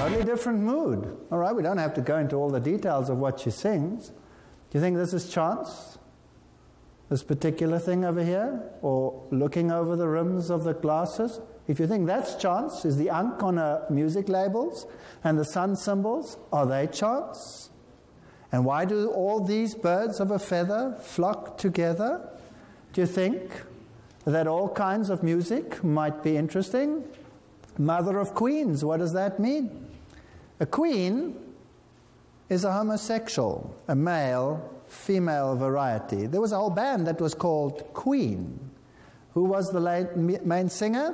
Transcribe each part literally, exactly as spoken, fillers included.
totally different mood. All right, we don't have to go into all the details of what she sings. Do you think this is chance? This particular thing over here? Or looking over the rims of the glasses? If you think that's chance, is the unk on her music labels and the sun symbols, are they chance? And why do all these birds of a feather flock together? Do you think that all kinds of music might be interesting? Mother of queens, what does that mean? A queen is a homosexual, a male-female variety. There was a whole band that was called Queen. Who was the main singer?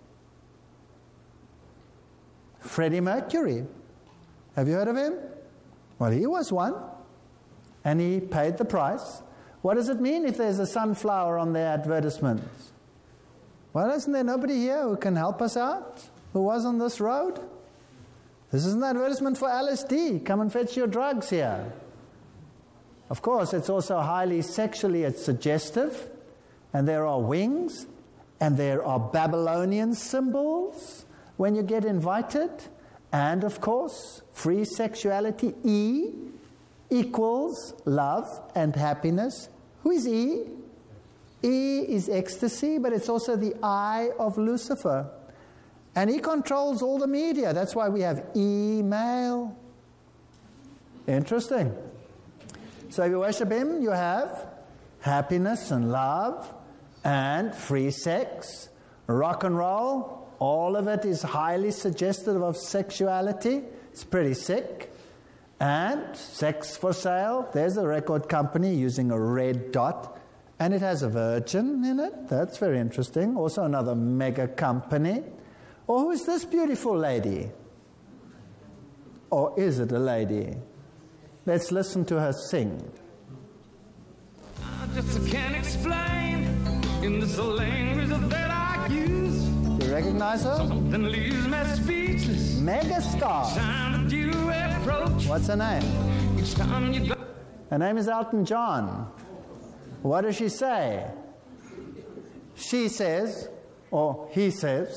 Freddie Mercury. Have you heard of him? Well, he was one. And he paid the price. What does it mean if there's a sunflower on their advertisements? Well, isn't there nobody here who can help us out? Who was on this road? This is an advertisement for L S D. Come and fetch your drugs here. Of course, it's also highly sexually suggestive. And there are wings. And there are Babylonian symbols when you get invited. And, of course, free sexuality. E equals love and happiness. Who is E? E is ecstasy, but it's also the eye of Lucifer. And he controls all the media. That's why we have email. Interesting. So if you worship him, you have happiness and love and free sex, rock and roll. All of it is highly suggestive of sexuality. It's pretty sick. And sex for sale. There's a record company using a red dot. And it has a virgin in it. That's very interesting. Also another mega company. Or who is this beautiful lady? Or is it a lady? Let's listen to her sing. I just can't explain in this language that I use. Do you recognize her? Something leaves me speechless. Megastar. Time that you approach. What's her name? Each time you go. Her name is Elton John. What does she say? She says, or he says,